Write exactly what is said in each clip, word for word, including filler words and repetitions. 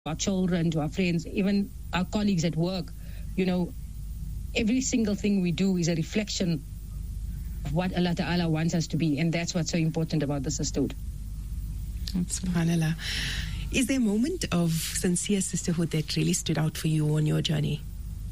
our children, to our friends, even our colleagues at work, you know, every single thing we do is a reflection of what Allah Ta'ala wants us to be. And that's what's so important about the sisterhood. SubhanAllah. Is there a moment of sincere sisterhood that really stood out for you on your journey?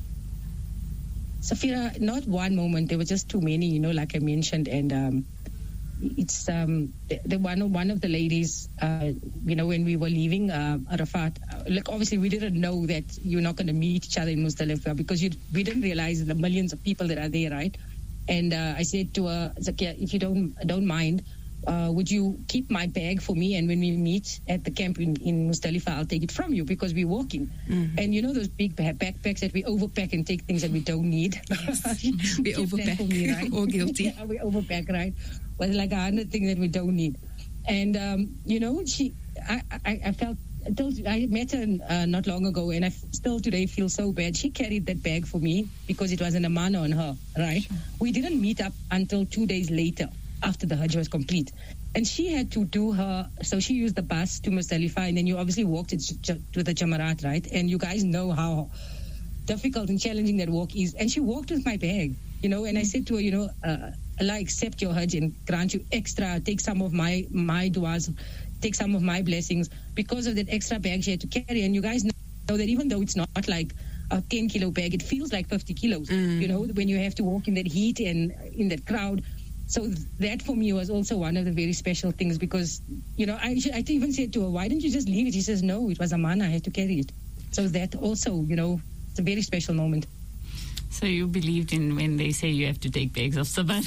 Safira, not one moment. There were just too many, you know, like I mentioned. And um, it's um, the, the one, one of the ladies, uh, you know, when we were leaving uh, Arafat, uh, like obviously we didn't know that you're not going to meet each other in Muzdalifah because you, we didn't realize the millions of people that are there, right? And uh, I said to her, Zakia, if you don't don't mind, uh, would you keep my bag for me? And when we meet at the camp in, in Muzdalifah, I'll take it from you because we're walking. Mm-hmm. And you know those big backpacks that we overpack and take things that we don't need? Yes. we overpack. Me, right? All guilty. Yeah, we overpack, right? Well, like a hundred things that we don't need. And, um, you know, she, I, I, I felt, I, told you, I met her uh, not long ago, and I still today feel so bad. She carried that bag for me because it was an amana on her, right? Sure. We didn't meet up until two days later after the Hajj was complete. And she had to do her, so she used the bus to Muzdalifah, and then you obviously walked to, to the Jamarat, right? And you guys know how difficult and challenging that walk is. And she walked with my bag, you know, and I said to her, you know, uh, Allah accept your Hajj and grant you extra, take some of my, my du'as, take some of my blessings because of that extra bag she had to carry. And you guys know that even though it's not like a ten kilo bag, it feels like fifty kilos, mm. you know, when you have to walk in that heat and in that crowd. So that for me was also one of the very special things because, you know, I, I even said to her, why didn't you just leave it? She says, no, it was amana, I had to carry it. So that also, you know, it's a very special moment. So you believed in when they say you have to take bags of sabar?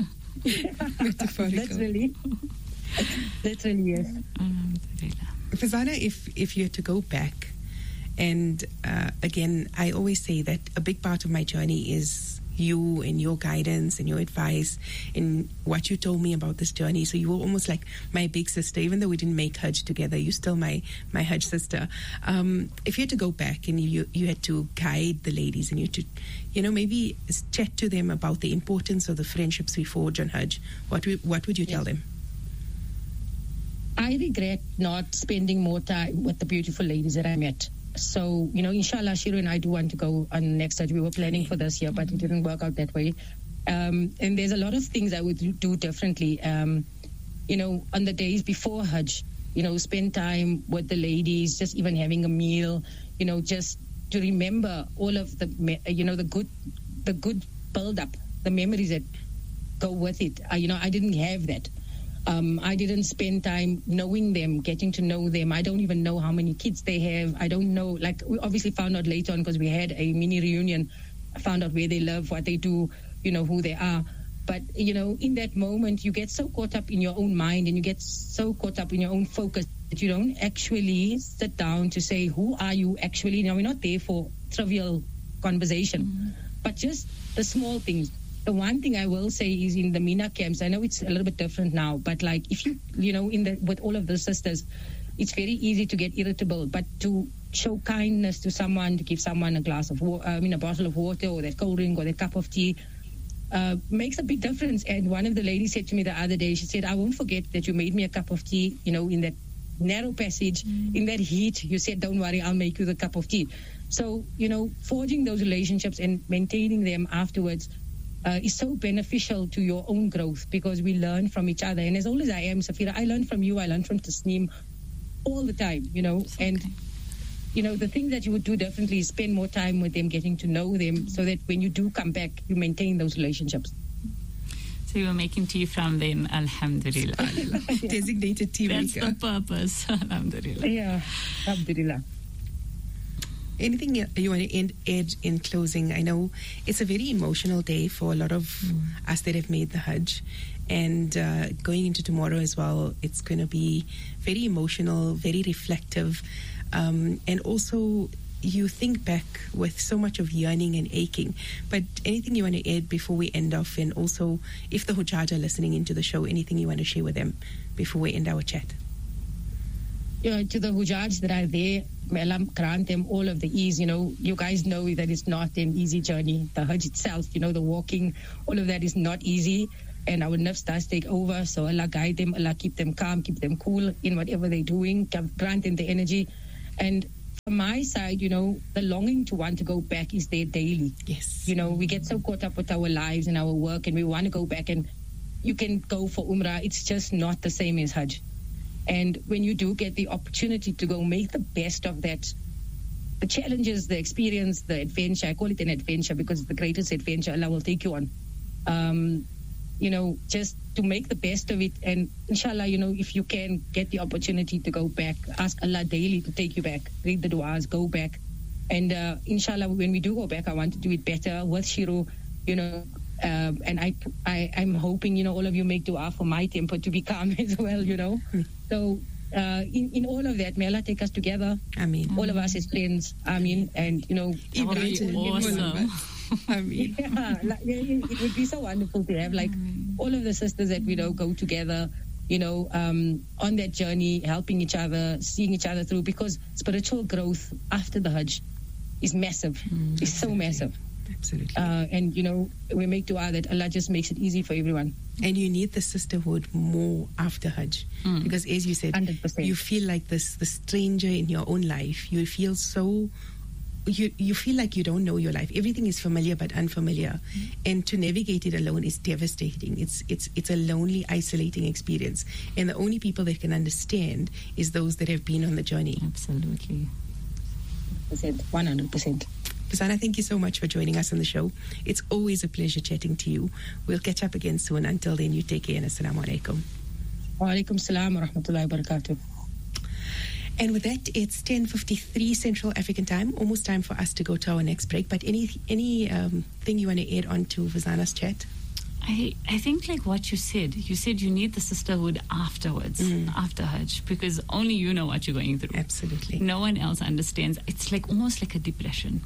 Metaphorical. Literally. Literally, yes. Fazana, if, if you had to go back, and uh, again, I always say that a big part of my journey is you and your guidance and your advice and what you told me about this journey. So you were almost like my big sister, even though we didn't make Hajj together. You're still my, my Hajj sister. Um, if you had to go back and you you had to guide the ladies and you to, you know, maybe chat to them about the importance of the friendships we forge on Hajj, what would, what would you yes. tell them? I regret not spending more time with the beautiful ladies that I met. So, you know, inshallah, Shiru and I do want to go on next Hajj. We were planning for this year, but it didn't work out that way. Um, and there's a lot of things I would do differently. Um, you know, on the days before Hajj, you know, spend time with the ladies, just even having a meal, you know, just to remember all of the, you know, the good, the good build up, the memories that go with it. Uh, you know, I didn't have that. Um, I didn't spend time knowing them, getting to know them. I don't even know how many kids they have. I don't know, like we obviously found out later on because we had a mini reunion. I found out where they live, what they do, you know, who they are. But, you know, in that moment, you get so caught up in your own mind and you get so caught up in your own focus that you don't actually sit down to say, who are you actually? Now, we're not there for trivial conversation, mm-hmm. but just the small things. The one thing I will say is in the Mina camps, I know it's a little bit different now, but like if you, you know, in the with all of the sisters, it's very easy to get irritable, but to show kindness to someone, to give someone a glass of water, I mean, a bottle of water or that cold drink or that cup of tea, uh, makes a big difference. And one of the ladies said to me the other day, she said, I won't forget that you made me a cup of tea, you know, in that narrow passage, mm. in that heat. You said, don't worry, I'll make you the cup of tea. So, you know, forging those relationships and maintaining them afterwards Uh, is so beneficial to your own growth because we learn from each other. And as old as I am, Safira, I learn from you, I learn from Tasneem all the time, you know. Okay. And, you know, the thing that you would do differently is spend more time with them, getting to know them, so that when you do come back, you maintain those relationships. So you were making tea from them, alhamdulillah. Yeah. Designated tea That's maker. the purpose, alhamdulillah. Yeah, alhamdulillah. Anything you want to end, add in closing? I know it's a very emotional day for a lot of mm. us that have made the Hajj. And uh, going into tomorrow as well, it's going to be very emotional, very reflective. Um, and also, you think back with so much of yearning and aching. But anything you want to add before we end off? And also, if the Hujjaj are listening into the show, anything you want to share with them before we end our chat? Yeah, to the Hujjaj that are there, may Allah grant them all of the ease. You know, you guys know that it's not an easy journey. The Hajj itself, you know, the walking, all of that is not easy. And our nafs does take over. So Allah guide them, Allah keep them calm, keep them cool in whatever they're doing, grant them the energy. And from my side, you know, the longing to want to go back is there daily. Yes. You know, we get so caught up with our lives and our work, and we want to go back, and you can go for Umrah. It's just not the same as Hajj. And when you do get the opportunity to go, make the best of that. The challenges, the experience, the adventure. I call it an adventure because it's the greatest adventure Allah will take you on. Um, you know, just to make the best of it. And inshallah, you know, if you can get the opportunity to go back, ask Allah daily to take you back. Read the du'as, go back. And uh, inshallah, when we do go back, I want to do it better with Shiro, you know. Um, and I, I, I'm hoping, you know, all of you make dua for my temper to be calm as well, you know. So uh, in, in all of that, may Allah take us together. Ameen. All of us as friends. Ameen. And, you know, that would be awesome. I mean, yeah, like, it would be so wonderful to have like all of the sisters that we know go together, you know, um, on that journey, helping each other, seeing each other through, because spiritual growth after the Hajj is massive. Mm, it's so massive. Absolutely. Uh, and, you know, we make dua that Allah just makes it easy for everyone. And you need the sisterhood more after Hajj. Mm. Because as you said, one hundred percent. You feel like this, the stranger in your own life. You feel so... You you feel like you don't know your life. Everything is familiar but unfamiliar, mm-hmm. and to navigate it alone is devastating. It's it's it's a lonely, isolating experience, and the only people that can understand is those that have been on the journey. Absolutely, one hundred percent. Farzana, thank you so much for joining us on the show. It's always a pleasure chatting to you. We'll catch up again soon. Until then, you take care and assalamu alaikum. Wa alaikum salam wa rahmatullahi wa barakatuh. And with that, it's ten fifty-three Central African time. Almost time for us to go to our next break. But any any um, thing you want to add on to Farzana's chat? I, I think like what you said, you said you need the sisterhood afterwards, mm. after Hajj, because only you know what you're going through. Absolutely. No one else understands. It's like almost like a depression.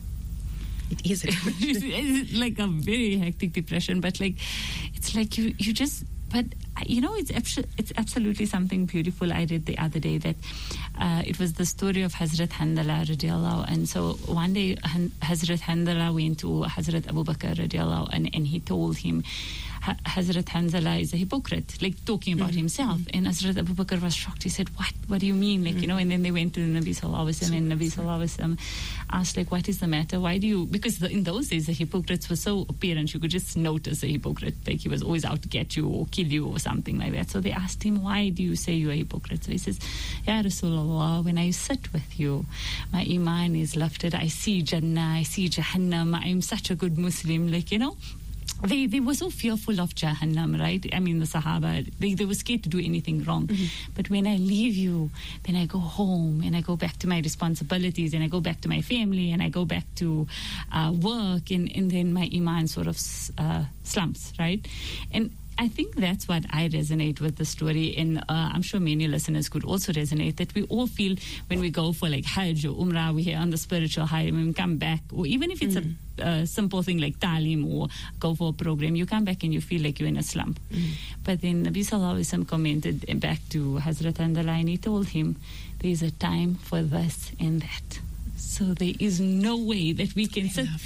It is a depression. It's like a very hectic depression, but like, it's like you, you just... But, you know, it's abso- it's absolutely something beautiful. I read the other day that uh, it was the story of Hazrat Handala radiallahu. And so one day Han- Hazrat Handala went to Hazrat Abu Bakr radiallahu, and, and he told him, ha- Hazrat Handala is a hypocrite, like talking about mm-hmm. himself. And Hazrat Abu Bakr was shocked. He said, what? What do you mean? Like, mm-hmm. you know, and then they went to the Nabi Sallallahu Alaihi Wasallam, and Nabi Sallallahu Alaihi Wasallam asked, like, what is the matter? Why do you... Because the, in those days, the hypocrites were so apparent. You could just notice a hypocrite. Like, he was always out to get you or kill you or something like that. So they asked him, why do you say you're a hypocrite? So he says, Ya Rasulullah, when I sit with you, my iman is lifted. I see Jannah, I see Jahannam. I'm such a good Muslim. Like, you know, They they were so fearful of Jahannam, right? I mean, the Sahaba, they, they were scared to do anything wrong. Mm-hmm. But when I leave you, then I go home and I go back to my responsibilities and I go back to my family and I go back to uh, work, and, and then my iman sort of uh, slumps, right? And I think that's what I resonate with the story, and uh, I'm sure many listeners could also resonate, that we all feel when we go for like Hajj or Umrah, we're on the spiritual high, when we come back, or even if it's mm. a, a simple thing like Talim or go for a program, you come back and you feel like you're in a slump. Mm. But then Nabi Sallallahu Alaihi Wasallam commented back to Hazrat Handala, and he told him, there's a time for this and that. So there is no way that we can sit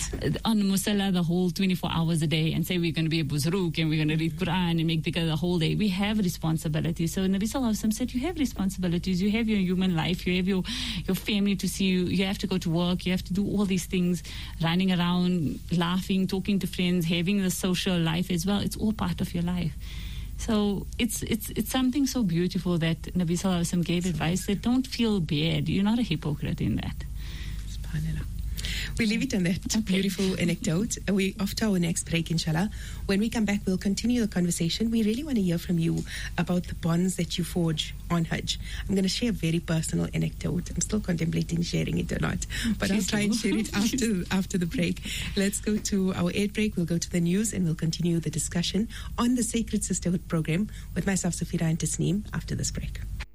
on Musalla the whole twenty-four hours a day and say we're going to be a Buzruk and we're going to read Quran and make dhikr the whole day. We have responsibilities. So Nabi Sallallahu Alaihi Wasallam said, you have responsibilities. You have your human life. You have your, your family to see you. You have to go to work. You have to do all these things, running around, laughing, talking to friends, having the social life as well. It's all part of your life. So it's it's it's something so beautiful that Nabi Sallallahu Alaihi Wasallam gave advice that don't feel bad. You're not a hypocrite in that. We leave it on that okay. beautiful anecdote. We're off to our next break, inshallah. When we come back, we'll continue the conversation. We really want to hear from you about the bonds that you forge on Hajj. I'm going to share a very personal anecdote. I'm still contemplating sharing it or not, but Please I'll try do. and share it after, after the break. Let's go to our ad break. We'll go to the news and we'll continue the discussion on the Sacred Sisterhood program with myself, Safira, and Tasneem after this break.